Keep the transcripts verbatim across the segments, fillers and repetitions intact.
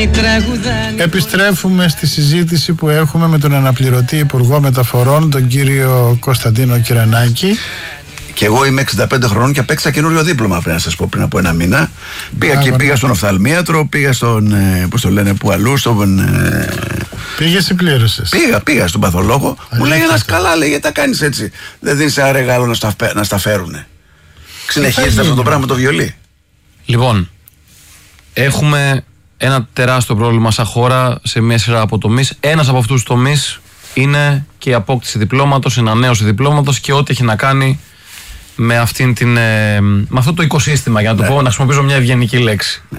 Επιστρέφουμε στη συζήτηση που έχουμε με τον αναπληρωτή Υπουργό Μεταφορών, τον κύριο Κωνσταντίνο Κυρανάκη. Και εγώ είμαι εξήντα πέντε χρονών και απέκτησα καινούριο δίπλωμα, πρέπει να σας πω, πριν από ένα μήνα. Πήγα Α, και βαριά. πήγα στον οφθαλμίατρο, πήγα στον, ε, πώς το λένε, που αλλού, στον... Ε, Πήγες ή πλήρωσες? πήγα, πήγα στον παθολόγο. Μου λέει ένας, καλά, λέει, γιατί τα κάνεις έτσι. Δεν δίνεις ένα ρεγάλο να στα, να στα φέρουνε. Συνεχίζεται αυτό το πράγμα το βιολί. Λοιπόν, έχουμε ένα τεράστιο πρόβλημα σαν χώρα σε μια σειρά από τομείς. Ένας από αυτούς τους τομείς είναι και η απόκτηση διπλώματος, η ανανέωση διπλώματος και ό,τι έχει να κάνει με, αυτήν την, ε, με αυτό το οικοσύστημα, για να το ναι. πω, να χρησιμοποιήσω μια ευγενική λέξη. Ναι.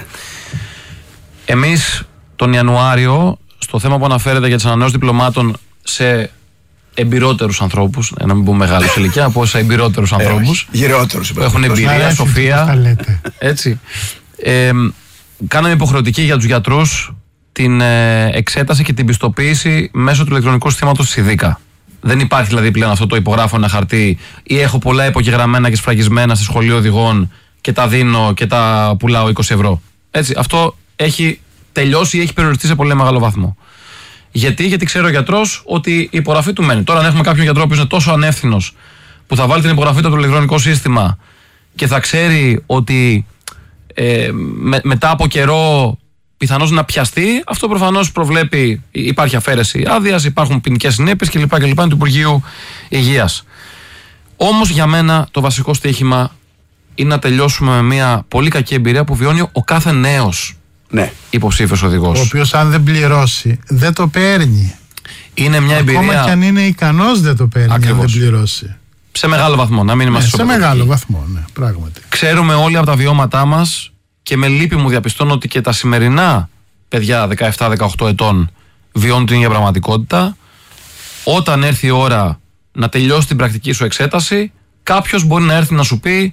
Εμείς τον Ιανουάριο, στο θέμα που αναφέρεται για τις ανανεώσεις διπλωμάτων σε εμπειρότερους ανθρώπους, να μην πούμε μεγάλη ηλικία, από σε εμπειρότερους ανθρώπους γυρεότερους που έχουν εμπειρία, σοφία. Έτσι. Ε, κάναμε υποχρεωτική για τους γιατρούς την ε, εξέταση και την πιστοποίηση μέσω του ηλεκτρονικού συστήματος της ΙΔΙΚΑ. Δεν υπάρχει δηλαδή πλέον αυτό το υπογράφω ένα χαρτί ή έχω πολλά υπογεγραμμένα και σφραγισμένα στη σχολείο οδηγών και τα δίνω και τα πουλάω είκοσι ευρώ. Έτσι, αυτό έχει τελειώσει ή έχει περιοριστεί σε πολύ μεγάλο βαθμό. Γιατί, γιατί ξέρει ο γιατρός ότι η υπογραφή του μένει. Τώρα, αν έχουμε κάποιον γιατρό που είναι τόσο ανεύθυνος που θα βάλει την υπογραφή του στο ηλεκτρονικό σύστημα και θα ξέρει ότι ε, με, μετά από καιρό πιθανώς να πιαστεί, αυτό προφανώς προβλέπει, υπάρχει αφαίρεση άδειας, υπάρχουν ποινικές συνέπειες κλπ. κλπ. Είναι του Υπουργείου Υγείας. Όμως για μένα το βασικό στοίχημα είναι να τελειώσουμε με μια πολύ κακή εμπειρία που βιώνει ο κάθε νέος ναι. υποψήφιος οδηγός. Ο οποίος αν δεν πληρώσει δεν το παίρνει. Είναι μια Ακόμα εμπειρία. Ακόμα και αν είναι ικανός δεν το παίρνει. Ακριβώς. Αν δεν πληρώσει. Σε μεγάλο βαθμό, να μην είμαστε ναι, σε μεγάλο βαθμό, ναι, πράγματι. Ξέρουμε όλοι από τα βιώματά μας και με λύπη μου διαπιστώνω ότι και τα σημερινά παιδιά δεκαεπτά δεκαοκτώ ετών βιώνουν την ίδια πραγματικότητα. Όταν έρθει η ώρα να τελειώσει την πρακτική σου εξέταση, κάποιος μπορεί να έρθει να σου πει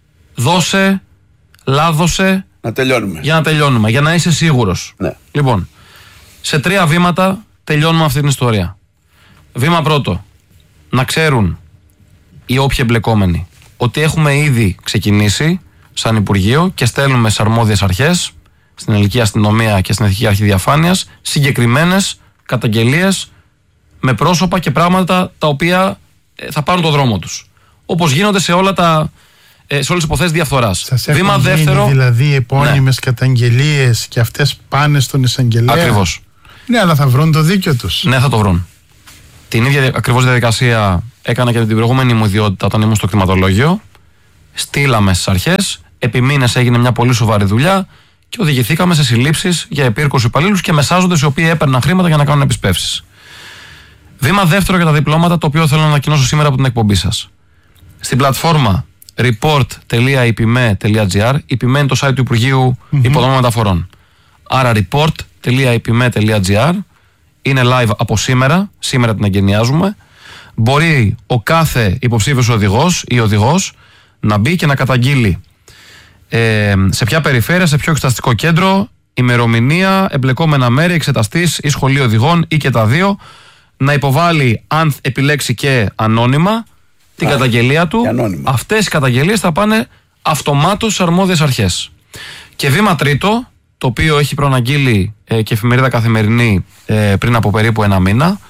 δώσε, λάδωσε. Να τελειώνουμε. Για να τελειώνουμε, για να είσαι σίγουρος. Ναι. Λοιπόν, σε τρία βήματα τελειώνουμε αυτή την ιστορία. Βήμα πρώτο, να ξέρουν οι όποιοι εμπλεκόμενοι ότι έχουμε ήδη ξεκινήσει σαν Υπουργείο και στέλνουμε στις αρμόδιες αρχές, στην Ελληνική Αστυνομία και στην Εθνική Αρχή Διαφάνειας, συγκεκριμένες καταγγελίες με πρόσωπα και πράγματα τα οποία θα πάρουν το δρόμο τους. Όπως γίνονται σε όλα τα σε όλες τις υποθέσεις διαφθοράς. Σας Βήμα έχουν δεύτερο. γίνει δηλαδή επώνυμες ναι. καταγγελίες και αυτές πάνε στον εισαγγελέα. Ακριβώς. Ναι, αλλά θα βρουν το δίκιο τους. Ναι, θα το βρουν. Την ίδια ακριβώς διαδικασία έκανα και με την προηγούμενη μου ιδιότητα όταν ήμουν στο κτηματολόγιο. Στείλαμε στις αρχές. Επί μήνες έγινε μια πολύ σοβαρή δουλειά και οδηγηθήκαμε σε συλλήψεις για επίρκους υπαλλήλους και μεσάζοντες οι οποίοι έπαιρναν χρήματα για να κάνουν επισπεύσεις. Βήμα δεύτερο για τα διπλώματα, το οποίο θέλω να ανακοινώσω σήμερα από την εκπομπή σας. Στην πλατφόρμα report τελεία i p m e τελεία g r, i p m e είναι το site του Υπουργείου mm-hmm. Υποδομών Μεταφορών. Άρα report τελεία i p m e τελεία g r είναι live από σήμερα, σήμερα την εγκαινιάζουμε. Μπορεί ο κάθε υποψήφιος οδηγός ή οδηγός να μπει και να καταγγείλει ε, σε ποια περιφέρεια, σε ποιο εξεταστικό κέντρο, ημερομηνία, εμπλεκόμενα μέρη, εξεταστής ή σχολείο οδηγών ή και τα δύο, να υποβάλει, αν επιλέξει και ανώνυμα, την Α, καταγγελία του. Αυτές οι καταγγελίες θα πάνε αυτομάτως στις αρμόδιες αρχές. Και βήμα τρίτο, το οποίο έχει προαναγγείλει ε, και εφημερίδα Καθημερινή ε, πριν από περίπου ένα μήνα,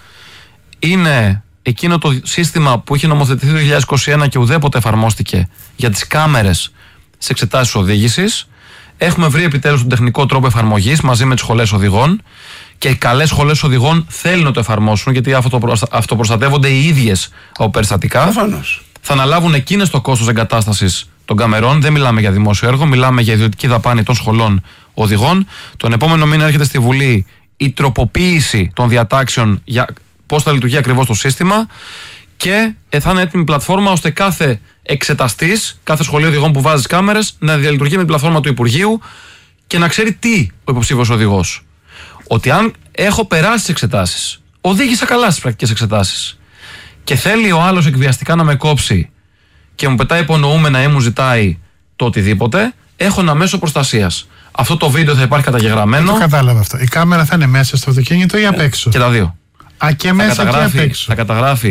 είναι εκείνο το σύστημα που είχε νομοθετηθεί το δύο χιλιάδες είκοσι ένα και ουδέποτε εφαρμόστηκε για τις κάμερες στις εξετάσεις οδήγησης. Έχουμε βρει επιτέλους τον τεχνικό τρόπο εφαρμογής μαζί με τις σχολές οδηγών και οι καλές σχολές οδηγών θέλουν να το εφαρμόσουν, γιατί αυτοπροστατεύονται οι ίδιες από περιστατικά. Προφανώς. Θα αναλάβουν εκείνες το κόστος εγκατάστασης των καμερών. Δεν μιλάμε για δημόσιο έργο, μιλάμε για ιδιωτική δαπάνη των σχολών οδηγών. Τον επόμενο μήνα έρχεται στη Βουλή η τροποποίηση των διατάξεων για πώς θα λειτουργεί ακριβώς το σύστημα και θα είναι έτοιμη πλατφόρμα ώστε κάθε εξεταστής, κάθε σχολείο οδηγών που βάζει κάμερες να διαλειτουργεί με την πλατφόρμα του Υπουργείου και να ξέρει τι ο υποψήφιος οδηγός. Ότι αν έχω περάσει τις εξετάσεις, οδήγησα καλά στις πρακτικές εξετάσεις και θέλει ο άλλος εκβιαστικά να με κόψει και μου πετάει υπονοούμενα ή μου ζητάει το οτιδήποτε, έχω ένα μέσο προστασίας. Αυτό το βίντεο θα υπάρχει καταγεγραμμένο. Δεν το κατάλαβα αυτό. Η κάμερα θα είναι μέσα στο αυτοκίνητο ή απ' έξω? Και τα δύο. Α, και μέσα και απ' έξω. Θα καταγράφει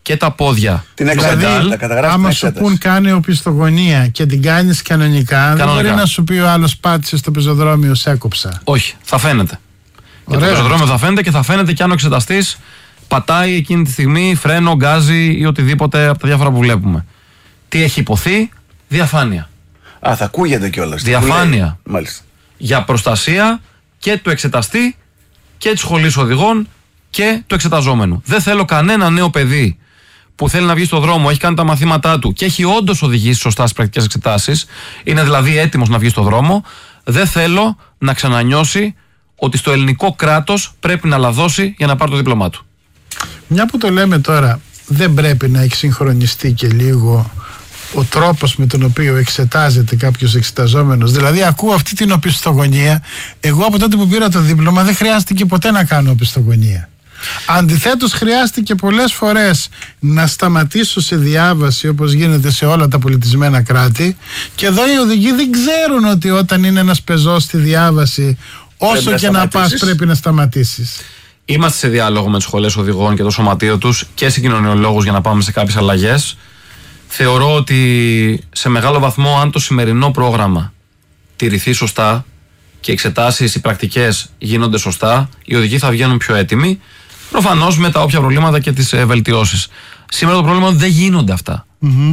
και τα πόδια. Την Δηλαδή, άμα σου πουν κάνει οπισθογωνία και την κάνει κανονικά, κανονικά, δεν μπορεί να σου πει ο άλλο πάτησε στο πεζοδρόμιο, σε έκοψα. Όχι, θα φαίνεται. Και το πεζοδρόμιο θα φαίνεται και θα φαίνεται και αν ο εξεταστής πατάει εκείνη τη στιγμή φρένο, γκάζι ή οτιδήποτε από τα διάφορα που βλέπουμε. Τι έχει υποθεί, διαφάνεια. Α, θα ακούγεται κιόλας. Διαφάνεια. Μάλιστα. Για προστασία και του εξεταστή και της σχολής οδηγών και του εξεταζόμενου. Δεν θέλω κανένα νέο παιδί που θέλει να βγει στον δρόμο, έχει κάνει τα μαθήματά του και έχει όντως οδηγήσει σωστά στις πρακτικές εξετάσεις, είναι δηλαδή έτοιμος να βγει στον δρόμο, δεν θέλω να ξανανιώσει ότι στο ελληνικό κράτος πρέπει να λαδώσει για να πάρει το δίπλωμά του. Μια που το λέμε τώρα, δεν πρέπει να έχει συγχρονιστεί και λίγο ο τρόπος με τον οποίο εξετάζεται κάποιος εξεταζόμενος? Δηλαδή, ακούω αυτή την οπισθογωνία. Εγώ από τότε που πήρα το δίπλωμα δεν χρειάστηκε ποτέ να κάνω οπισθογωνία. Αντιθέτως, χρειάστηκε πολλές φορές να σταματήσω σε διάβαση, όπως γίνεται σε όλα τα πολιτισμένα κράτη, και εδώ οι οδηγοί δεν ξέρουν ότι όταν είναι ένας πεζός στη διάβαση, όσο και να πας πρέπει να σταματήσεις. Είμαστε σε διάλογο με τις σχολές οδηγών και το σωματείο τους και συγκοινωνιολόγους για να πάμε σε κάποιες αλλαγές. Θεωρώ ότι σε μεγάλο βαθμό, αν το σημερινό πρόγραμμα τηρηθεί σωστά και οι εξετάσεις, οι πρακτικές γίνονται σωστά, οι οδηγοί θα βγαίνουν πιο έτοιμοι, προφανώς με τα όποια προβλήματα και τις ε, βελτιώσεις. Σήμερα το πρόβλημα είναι ότι δεν γίνονται αυτά. Mm-hmm.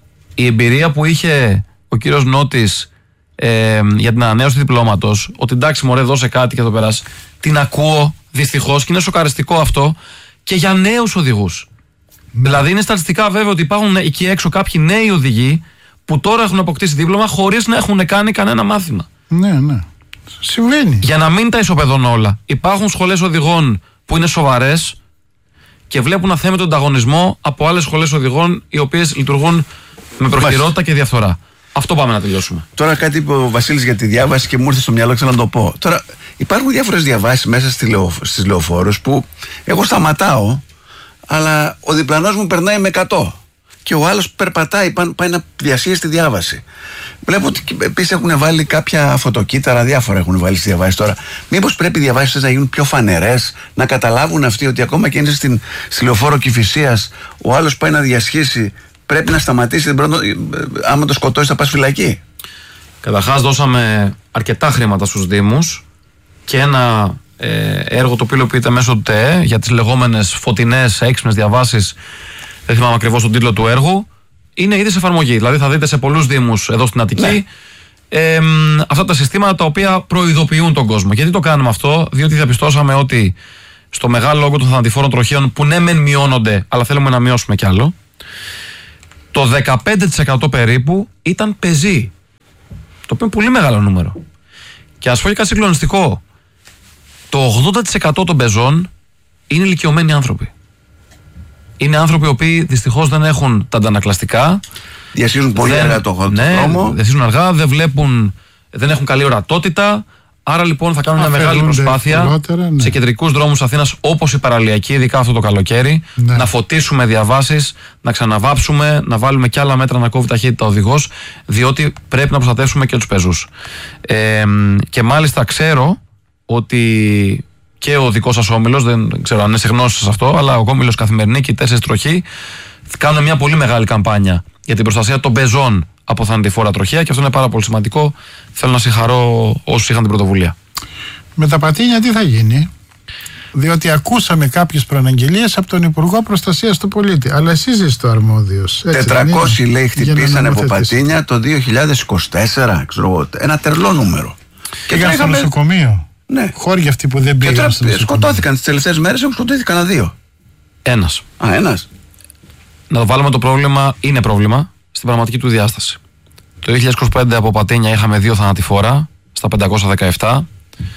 Η εμπειρία που είχε ο κύριος Νότης ε, για την ανανέωση διπλώματος, ότι εντάξει μωρέ δώσε κάτι και θα το περάσει, την ακούω δυστυχώς και είναι σοκαριστικό αυτό και για νέους οδηγούς. Δηλαδή είναι στατιστικά βέβαια ότι υπάρχουν εκεί έξω κάποιοι νέοι οδηγοί που τώρα έχουν αποκτήσει δίπλωμα χωρίς να έχουν κάνει κανένα μάθημα. Ναι, ναι. Συμβαίνει. Για να μην τα ισοπεδώνω όλα. Υπάρχουν σχολές οδηγών που είναι σοβαρές και βλέπουν αθέμητο ανταγωνισμό από άλλες σχολές οδηγών οι οποίες λειτουργούν με προχειρότητα και διαφθορά. Αυτό πάμε να τελειώσουμε. Τώρα κάτι είπε ο Βασίλης για τη διάβαση και μου ήρθε στο μυαλό, ξέρω να το πω. Τώρα υπάρχουν διάφορες διαβάσεις μέσα στις λεωφόρους που εγώ σταματάω, αλλά ο διπλανός μου περνάει με εκατό και ο άλλος περπατάει, πάει να διασχίσει τη διάβαση. Βλέπω ότι επίσης έχουν βάλει κάποια φωτοκύτταρα, διάφορα έχουν βάλει στη διαβάση τώρα. Μήπως πρέπει οι διαβάσεις να γίνουν πιο φανερές, να καταλάβουν αυτοί ότι ακόμα και είναι στην, στη λεωφόρο Κηφισίας, ο άλλος πάει να διασχίσει, πρέπει να σταματήσει την πρώτη, άμα το σκοτώσει θα πας φυλακή. Καταρχάς δώσαμε αρκετά χρήματα στους Δήμους και ένα ε, έργο το οποίο υλοποιείται μέσω του ΤΕΕ για τις λεγόμενες φωτεινές έξυπνες διαβάσεις, δεν θυμάμαι ακριβώς τον τίτλο του έργου, είναι ήδη σε εφαρμογή. Δηλαδή θα δείτε σε πολλούς Δήμους εδώ στην Αττική ναι. ε, αυτά τα συστήματα τα οποία προειδοποιούν τον κόσμο. Γιατί το κάνουμε αυτό? Διότι διαπιστώσαμε ότι στο μεγάλο όγκο των θανατηφόρων τροχαίων, που ναι μεν μειώνονται αλλά θέλουμε να μειώσουμε κι άλλο, το δεκαπέντε τοις εκατό περίπου ήταν πεζοί. Το οποίο είναι πολύ μεγάλο νούμερο. Και ας πω και κάτι συγκλονιστικό. Το ογδόντα τοις εκατό των πεζών είναι ηλικιωμένοι άνθρωποι. Είναι άνθρωποι οι οποίοι δυστυχώς δεν έχουν τα αντανακλαστικά. Διασχίζουν πολύ δεν, αργά το ναι, δρόμο. Διασχίζουν αργά, δεν βλέπουν, δεν έχουν καλή ορατότητα. Άρα λοιπόν θα κάνουν μια μεγάλη προσπάθεια ναι. σε κεντρικούς δρόμους Αθήνας, όπως η παραλιακή, ειδικά αυτό το καλοκαίρι, ναι. να φωτίσουμε διαβάσεις, να ξαναβάψουμε, να βάλουμε κι άλλα μέτρα να κόβει ταχύτητα ο οδηγός, διότι πρέπει να προστατεύσουμε και τους πεζούς. Ε, και μάλιστα ξέρω ότι και ο δικός σας όμιλος, δεν ξέρω αν είναι σε γνώση σας αυτό, αλλά ο όμιλος Καθημερινή και οι τέσσερις τροχοί κάνουν μια πολύ μεγάλη καμπάνια για την προστασία των πεζών από θανατηφόρα τροχαία και αυτό είναι πάρα πολύ σημαντικό. Θέλω να συγχαρώ όσους είχαν την πρωτοβουλία. Με τα πατίνια τι θα γίνει? Διότι ακούσαμε κάποιες προαναγγελίες από τον Υπουργό Προστασίας του Πολίτη. Αλλά εσείς είστε ο αρμόδιος. τετρακόσιοι λέει χτυπήσανε από πατίνια το δύο χιλιάδες είκοσι τέσσερα. Ξέρω, ένα τερλό νούμερο. Και πήγαν στο νοσοκομείο. Ναι. Χώρια αυτοί που δεν πήγαν. Και τώρα σκοτώθηκαν τις τελευταίες μέρες, έχουν σκοτώθηκαν ένα δύο. Ένας. Α, ένας. Να το βάλουμε το πρόβλημα, είναι πρόβλημα, στην πραγματική του διάσταση. Το δύο χιλιάδες είκοσι πέντε από πατίνια είχαμε δύο θανατηφόρα στα πεντακόσια δεκαεπτά.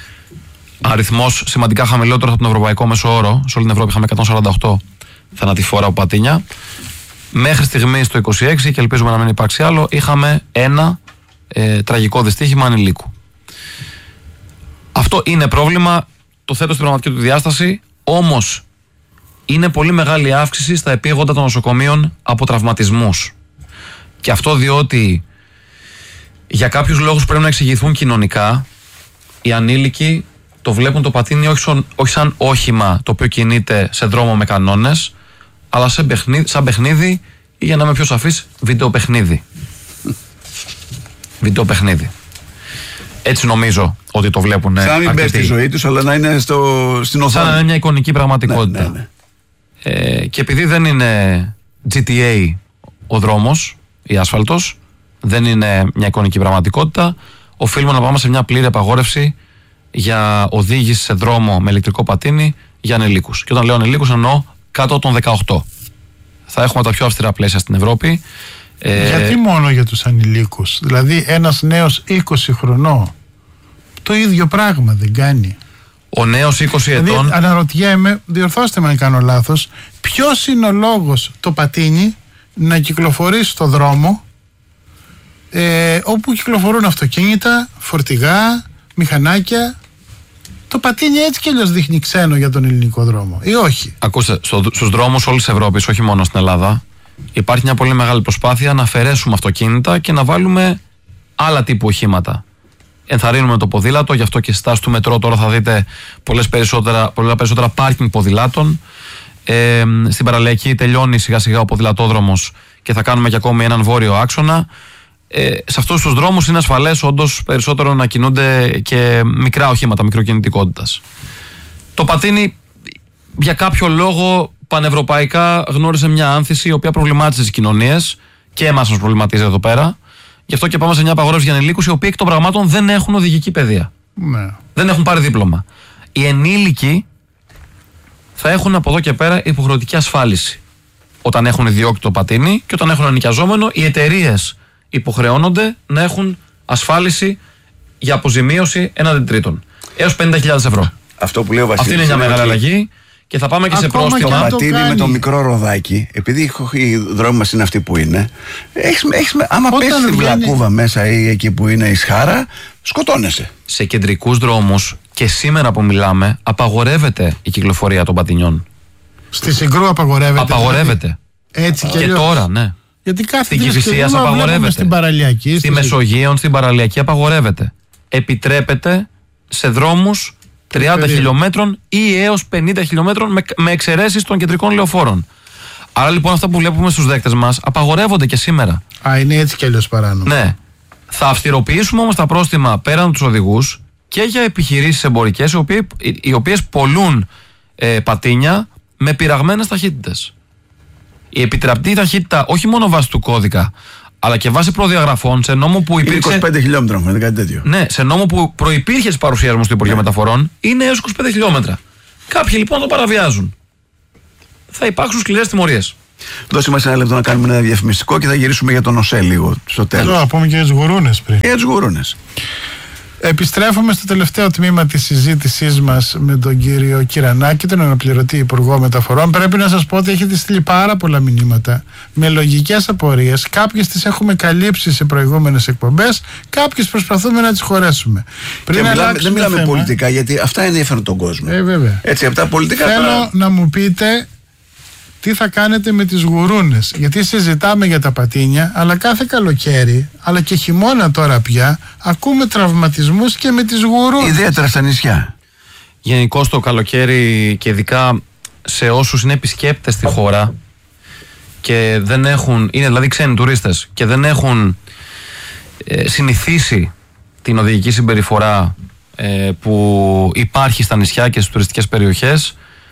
Αριθμός σημαντικά χαμηλότερο από τον ευρωπαϊκό μέσο όρο. Σε όλη την Ευρώπη είχαμε εκατόν σαράντα οκτώ θανατηφόρα από πατίνια. Μέχρι στιγμής το είκοσι έξι, και ελπίζουμε να μην υπάρξει άλλο, είχαμε ένα ε, τραγικό δυστύχημα ανηλίκου. Αυτό είναι πρόβλημα, το θέτω στην πραγματική του διάσταση, όμως είναι πολύ μεγάλη αύξηση στα επίγοντα των νοσοκομείων από τραυματισμούς. Και αυτό διότι για κάποιους λόγους πρέπει να εξηγηθούν κοινωνικά, οι ανήλικοι το βλέπουν το πατίνι όχι σαν, όχι σαν όχημα το οποίο κινείται σε δρόμο με κανόνες, αλλά σε παιχνίδι, σαν παιχνίδι ή για να είμαι πιο σαφής, βιντεοπαιχνίδι. Βιντεοπαιχνίδι. Έτσι νομίζω ότι το βλέπουν. Σαν να μην μπες στη ζωή τους, αλλά να είναι στο, στην οθόνη. Σαν να είναι μια εικονική πραγματικότητα. Ναι, ναι, ναι. Ε, και επειδή δεν είναι τζι τι έι ο δρόμος ή άσφαλτος, δεν είναι μια εικονική πραγματικότητα, οφείλουμε να πάμε σε μια πλήρη απαγόρευση για οδήγηση σε δρόμο με ηλεκτρικό πατίνι για ανηλίκους. Και όταν λέω ανηλίκους εννοώ κάτω των δεκαοκτώ. Θα έχουμε τα πιο αυστηρά πλαίσια στην Ευρώπη. Γιατί ε... μόνο για τους ανηλίκους? Δηλαδή ένας νέος είκοσι χρονών το ίδιο πράγμα δεν κάνει? Ο νέος είκοσι δηλαδή, ετών. Αναρωτιέμαι, διορθώστε με αν κάνω λάθος, ποιος είναι ο λόγος το πατίνι να κυκλοφορεί στο δρόμο ε, όπου κυκλοφορούν αυτοκίνητα, φορτηγά, μηχανάκια? Το πατίνι έτσι κι αλλιώς δείχνει ξένο για τον ελληνικό δρόμο, ή όχι? Ακούστε, στο, στους δρόμους όλης της Ευρώπης, όχι μόνο στην Ελλάδα, υπάρχει μια πολύ μεγάλη προσπάθεια να αφαιρέσουμε αυτοκίνητα και να βάλουμε άλλα τύπου οχήματα. Ενθαρρύνουμε το ποδήλατο, γι' αυτό και στη στάση του μετρό τώρα θα δείτε πολλές περισσότερα, πολλά περισσότερα πάρκινγκ ποδηλάτων. Ε, στην παραλιακή τελειώνει σιγά σιγά ο ποδηλατόδρομος και θα κάνουμε και ακόμη έναν βόρειο άξονα. Ε, σε αυτούς τους δρόμους είναι ασφαλές όντως περισσότερο να κινούνται και μικρά οχήματα μικροκινητικότητας. Το πατίνι για κάποιο λόγο πανευρωπαϊκά γνώρισε μια άνθηση η οποία προβλημάτισε τις κοινωνίες και εμάς μας προβληματίζει εδώ πέρα. Γι' αυτό και πάμε σε μια απαγόρευση για ανηλίκους οι οποίοι εκ των πραγμάτων δεν έχουν οδηγική παιδεία. Ναι. Δεν έχουν πάρει δίπλωμα. Οι ενήλικοι θα έχουν από εδώ και πέρα υποχρεωτική ασφάλιση. Όταν έχουν διώξει το πατίνι και όταν έχουν ενοικιαζόμενο, οι εταιρείες υποχρεώνονται να έχουν ασφάλιση για αποζημίωση έναντι τρίτων. Έως πενήντα χιλιάδες ευρώ. Αυτό που λέει ο Βασίλης. Αυτή είναι μια μεγάλη αλλαγή. Και θα πάμε και ακόμα σε πρόστιμα. Το πατίνι με το μικρό ροδάκι, επειδή οι δρόμοι μας είναι αυτοί που είναι, έχεις, έχεις, άμα πέσει στη Βλακούβα μέσα ή εκεί που είναι η Σχάρα, σκοτώνεσαι. Σε κεντρικούς δρόμους και σήμερα που μιλάμε, απαγορεύεται η κυκλοφορία των πατινιών. Στη Συγκρού απαγορεύεται. Απαγορεύεται. Έτσι και, και τώρα, ναι. Γιατί κάθε στην Κηφισίας απαγορεύεται. Στην παραλιακή. Στη, στη Μεσογείων, στην παραλιακή απαγορεύεται. Επιτρέπεται σε δρόμους τριάντα χιλιόμετρων ή έως πενήντα χιλιόμετρων με, με εξαιρέσεις των κεντρικών λεωφόρων. Άρα λοιπόν αυτά που βλέπουμε στους δέκτες μας απαγορεύονται και σήμερα. Α, είναι έτσι κι αλλιώς παράνομο. Ναι. Θα αυστηροποιήσουμε όμως τα πρόστιμα πέραν τους οδηγούς και για επιχειρήσεις εμπορικές οι, οποίοι, οι οποίες πολλούν ε, πατίνια με πειραγμένες ταχύτητες. Η επιτραπτή ταχύτητα όχι μόνο βάσει του κώδικα, αλλά και βάσει προδιαγραφών σε νόμο που υπήρξε. είκοσι πέντε χιλιόμετρα, είναι κάτι τέτοιο. Ναι, σε νόμο που προϋπήρχε τη παρουσία μου στο Υπουργείο ναι. Μεταφορών, είναι έως είκοσι πέντε χιλιόμετρα. Κάποιοι λοιπόν το παραβιάζουν. Θα υπάρξουν σκληρές τιμωρίες. Δώσε μας ένα λεπτό να κάνουμε ένα διαφημιστικό και θα γυρίσουμε για τον ΟΣΕ λίγο στο τέλος. Θέλω να πούμε και για τους γουρούνες πριν. Για τους γουρούνες. Επιστρέφουμε στο τελευταίο τμήμα της συζήτησής μας με τον κύριο Κυρανάκη, τον αναπληρωτή Υπουργό Μεταφορών. Πρέπει να σας πω ότι έχετε στείλει πάρα πολλά μηνύματα με λογικές απορίες. Κάποιες τις έχουμε καλύψει σε προηγούμενες εκπομπές, κάποιες προσπαθούμε να τις χωρέσουμε. Πριν και μιλάμε, δεν μιλάμε θέμα, πολιτικά, γιατί αυτά ενδιαφέρουν τον κόσμο. Ε, βέβαια. Έτσι, από τα πολιτικά. Θέλω παρά... να μου πείτε τι θα κάνετε με τις γουρούνες. Γιατί συζητάμε για τα πατίνια, αλλά κάθε καλοκαίρι, αλλά και χειμώνα τώρα πια, ακούμε τραυματισμούς και με τις γουρούνες. Ιδιαίτερα στα νησιά. Γενικώς το καλοκαίρι και ειδικά σε όσους είναι επισκέπτες στη χώρα και δεν έχουν, είναι δηλαδή ξένοι τουρίστες και δεν έχουν ε, συνηθίσει την οδηγική συμπεριφορά ε, που υπάρχει στα νησιά και στις τουριστικές περιοχές,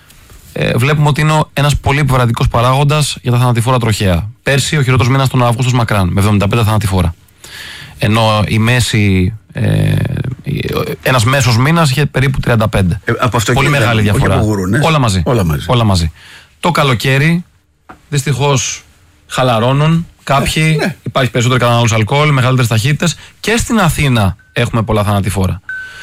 Ε, βλέπουμε ότι είναι ένας πολύ επιβαρυντικός παράγοντας για τα θανατηφόρα τροχαία. Πέρσι ο χειρότερος μήνας τον Αύγουστος μακράν, με εβδομήντα πέντε θανατηφόρα. Ενώ η μέση, ε, ένας μέσος μήνας είχε περίπου τριάντα πέντε. Ε, από αυτό πολύ μεγάλη διαφορά. Γουρούνες. Όλα μαζί. Όλα μαζί. Όλα μαζί. Το καλοκαίρι δυστυχώς χαλαρώνουν κάποιοι, ναι. Υπάρχει περισσότερη κατανάλωση αλκοόλ, μεγαλύτερες ταχύτητες και στην Αθήνα έχουμε πολλά θανατηφόρα.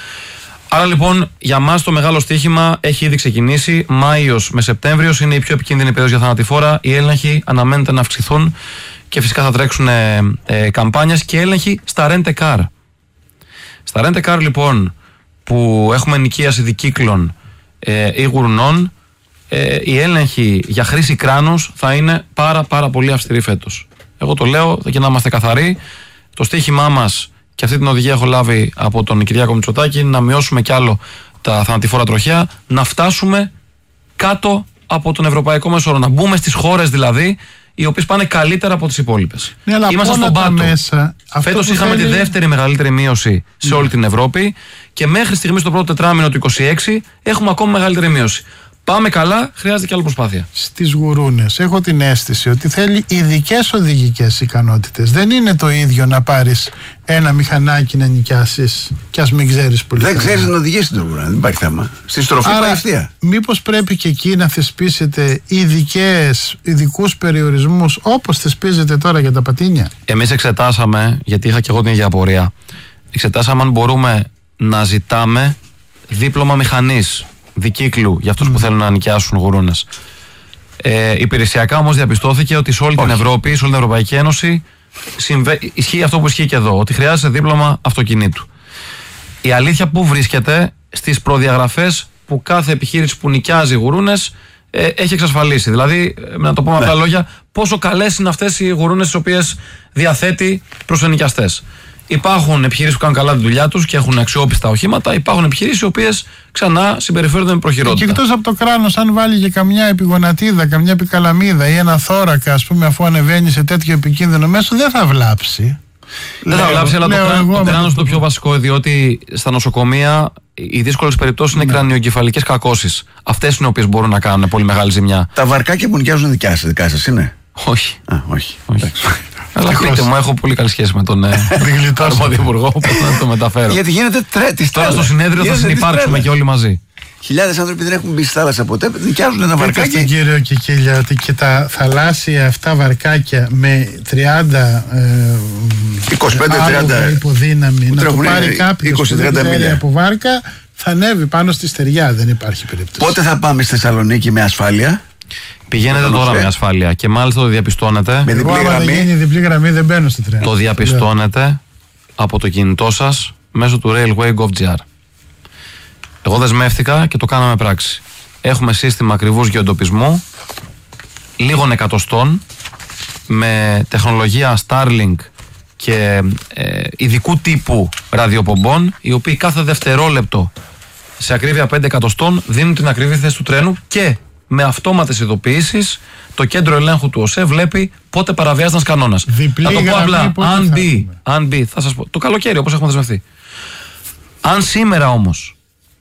Άρα λοιπόν για μας το μεγάλο στοίχημα έχει ήδη ξεκινήσει. Μάιος με Σεπτέμβριος είναι η πιο επικίνδυνη περίοδος για θανατηφόρα. Οι έλεγχοι αναμένεται να αυξηθούν και φυσικά θα τρέξουν ε, ε, καμπάνιες και έλεγχοι στα rent-a-car. Στα rent-a-car λοιπόν που έχουμε ενοικίαση δικύκλων ε, ή γουρνών, ε, οι έλεγχοι για χρήση κράνους θα είναι πάρα πάρα πολύ αυστηροί φέτος. Εγώ το λέω και να είμαστε καθαροί. Το στοίχημά μας, και αυτή την οδηγία έχω λάβει από τον Κυριάκο Μητσοτάκη, να μειώσουμε κι άλλο τα θανατηφόρα τροχαία, να φτάσουμε κάτω από τον ευρωπαϊκό μέσο όρο. Να μπούμε στις χώρες δηλαδή οι οποίες πάνε καλύτερα από τις υπόλοιπες. Ναι, είμαστε στον πάτο. Μέσα, φέτος είχαμε θέλει... τη δεύτερη μεγαλύτερη μείωση σε ναι. όλη την Ευρώπη και μέχρι στιγμής το πρώτο τετράμινο του είκοσι έξι έχουμε ακόμα μεγαλύτερη μείωση. Πάμε καλά, χρειάζεται και άλλη προσπάθεια. Στις γουρούνες έχω την αίσθηση ότι θέλει ειδικές οδηγικές ικανότητες. Δεν είναι το ίδιο να πάρεις ένα μηχανάκι να νοικιάσεις και ας μην ξέρεις πολύ. Δεν ξέρεις να οδηγήσεις την γουρούνα, δεν υπάρχει θέμα. Στη στροφή πάει ευθεία. Μήπως πρέπει και εκεί να θεσπίσετε ειδικές, ειδικούς περιορισμούς όπως θεσπίζετε τώρα για τα πατίνια? Εμείς εξετάσαμε, γιατί είχα και εγώ την ίδια απορία, εξετάσαμε αν μπορούμε να ζητάμε δίπλωμα μηχανής δικύκλου για αυτούς mm. που θέλουν να νοικιάσουν γουρούνες. Ε, υπηρεσιακά όμως διαπιστώθηκε ότι σε όλη Όχι. την Ευρώπη, σε όλη την Ευρωπαϊκή Ένωση συμβα... ισχύει αυτό που ισχύει και εδώ, ότι χρειάζεται δίπλωμα αυτοκινήτου. Η αλήθεια που βρίσκεται στις προδιαγραφές που κάθε επιχείρηση που νοικιάζει γουρούνες ε, έχει εξασφαλίσει. Δηλαδή, να το πω με ναι. απλά λόγια, πόσο καλές είναι αυτές οι γουρούνες τις οποίες διαθέτει προς ενοικιαστές. Υπάρχουν επιχειρήσεις που κάνουν καλά τη δουλειά τους και έχουν αξιόπιστα οχήματα. Υπάρχουν επιχειρήσεις οι οποίες ξανά συμπεριφέρονται με προχειρότητα. Και εκτός από το κράνος, αν βάλει και καμιά επιγονατίδα, καμιά επικαλαμίδα ή ένα θώρακα, ας πούμε, αφού ανεβαίνει σε τέτοιο επικίνδυνο μέσο, δεν θα βλάψει. Δεν θα βλάψει, αλλά το κράνος είναι το πιο βασικό, διότι στα νοσοκομεία οι δύσκολες περιπτώσεις είναι ναι. κρανιογκεφαλικές κακώσεις. Αυτές είναι οι οποίες μπορούν να κάνουν πολύ μεγάλη ζημιά. Τα βαρκάκια που νοικιάζουν δικά σας, δικά σας είναι? Όχι. Α, όχι. όχι. Αλλά πείτε μου, έχω πολύ καλή σχέση με τον αρμόδιο υπουργό, οπότε να το μεταφέρω. Γιατί γίνεται τρέτη. Τώρα στο συνέδριο θα συνυπάρξουμε και όλοι μαζί. Χιλιάδες άνθρωποι δεν έχουν μπει στη θάλασσα ποτέ, νοικιάζουν ένα βαρκάκι. Πείτε στον κύριο Κικίλια ότι και τα θαλάσσια αυτά βαρκάκια με τριάντα είκοσι πέντε τριάντα υποδύναμη να το πάρει κάποιος που δεν ξέρει από βάρκα, θα ανέβει πάνω στη στεριά, δεν υπάρχει περίπτωση. Πότε θα πάμε στη Θεσσαλονίκη με ασφάλεια? Πηγαίνετε τώρα με ασφάλεια και μάλιστα το διαπιστώνετε. Με διπλή γραμμή. Δεν γίνει διπλή γραμμή, δεν μπαίνω στη τρένα. Το διαπιστώνετε από το κινητό σας μέσω του railway.gov.gr. Εγώ δεσμεύτηκα και το κάναμε πράξη. Έχουμε σύστημα ακριβούς γεωντοπισμού λίγων εκατοστών με τεχνολογία Starlink και ε, ειδικού τύπου ραδιοπομπών, οι οποίοι κάθε δευτερόλεπτο σε ακρίβεια πέντε εκατοστών δίνουν την ακριβή θέση του τρένου και με αυτόματες ειδοποιήσεις το κέντρο ελέγχου του ΟΣΕ βλέπει πότε παραβιάζει ένας κανόνας. Διπλή θα το πω απλά, αν θα μπει, αν μπει, θα σας πω, το καλοκαίρι όπως έχουμε δεσμευτεί. Αν σήμερα όμως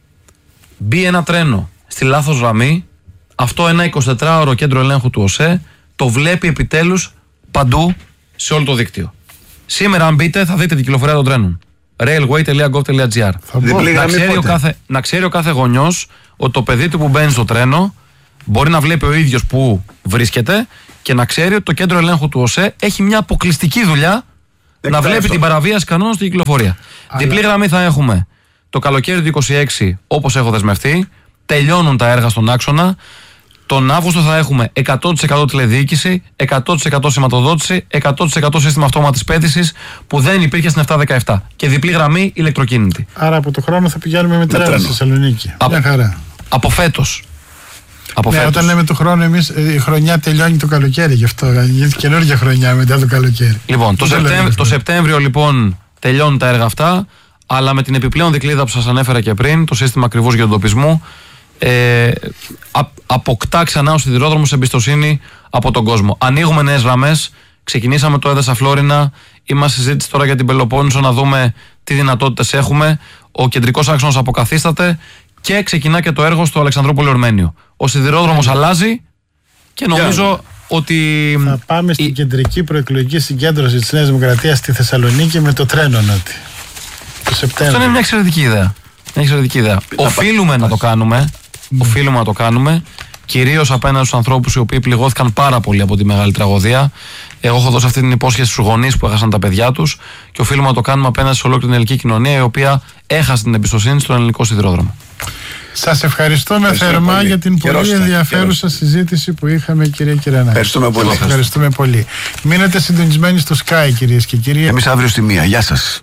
μπει ένα τρένο στη λάθος γραμμή, αυτό ένα εικοσιτετράωρο κέντρο ελέγχου του ΟΣΕ το βλέπει επιτέλους παντού σε όλο το δίκτυο. Σήμερα αν μπείτε θα δείτε την κυκλοφορία των τρένων. railway.gov.gr. Να ξέρει, ο κάθε, να ξέρει ο κάθε γονιός ότι το παιδί του που μπαίνει στο τρένο μπορεί να βλέπει ο ίδιος που βρίσκεται και να ξέρει ότι το κέντρο ελέγχου του ΟΣΕ έχει μια αποκλειστική δουλειά να βλέπει την παραβίαση κανόνων στην κυκλοφορία. Αλλά... Διπλή γραμμή θα έχουμε το καλοκαίρι του είκοσι έξι, όπως έχω δεσμευτεί. Τελειώνουν τα έργα στον άξονα. Τον Αύγουστο θα έχουμε εκατό τοις εκατό τηλεδιοίκηση, εκατό τοις εκατό σηματοδότηση, εκατό τοις εκατό σύστημα αυτόματης πέδησης που δεν υπήρχε στην επτακόσια δεκαεπτά. Και διπλή γραμμή ηλεκτροκίνητη. Άρα από το χρόνο θα πηγαίνουμε με τρένα στη Θεσσαλονίκη. Από, μια χαρά. Από φέτος. Από ναι, φέτος. Όταν λέμε το χρόνο, εμείς η χρονιά τελειώνει το καλοκαίρι, γι' αυτό γίνεται καινούργια χρονιά μετά το καλοκαίρι. Λοιπόν, το, Σεπτέμβριο, το Σεπτέμβριο λοιπόν τελειώνουν τα έργα αυτά, αλλά με την επιπλέον δικλείδα που σας ανέφερα και πριν, το σύστημα ακριβούς γεωντοπισμού, ε, α, αποκτά ξανά ο σιδηρόδρομος εμπιστοσύνη από τον κόσμο. Ανοίγουμε νέες γραμμές, ξεκινήσαμε το Έδεσα Φλόρινα, είμαστε συζήτηση τώρα για την Πελοπόννησο να δούμε τι δυνατότητες έχουμε. Ο κεντρικός άξονας αποκαθίσταται και ξεκινά και το έργο στο Αλεξανδρούπολη Ορμένιο. Ο σιδηρόδρομος yeah. αλλάζει και νομίζω yeah. ότι. Θα πάμε στην η... κεντρική προεκλογική συγκέντρωση της Νέας Δημοκρατίας στη Θεσσαλονίκη με το τρένο νότι. Το Σεπτέμβριο. Αυτό είναι μια εξαιρετική ιδέα. Μια εξαιρετική ιδέα. Οφείλουμε να το κάνουμε. Mm. Οφείλουμε να το κάνουμε. Κυρίως απέναντι στους ανθρώπους οι οποίοι πληγώθηκαν πάρα πολύ από τη μεγάλη τραγωδία. Εγώ έχω δώσει αυτή την υπόσχεση στους γονείς που έχασαν τα παιδιά τους και οφείλουμε να το κάνουμε απέναντι σε ολόκληρη την ελληνική κοινωνία, η οποία έχασε την εμπιστοσύνη στον ελληνικό σιδηρόδρομο. Σας ευχαριστούμε Ευχαριστώ θερμά πολύ. για την πολύ Καιρόστε. ενδιαφέρουσα Καιρόστε. συζήτηση που είχαμε, κυρία Κυρανάκη. Ευχαριστούμε πολύ. Ευχαριστούμε πολύ. Μείνετε συντονισμένοι στο Sky, κυρίες και κύριοι. Εμείς αύριο στη μία. Γεια σας.